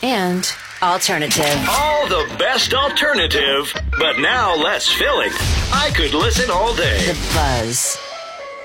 and alternative. All the best alternative, but now less filling. I could listen all day. The Buzz.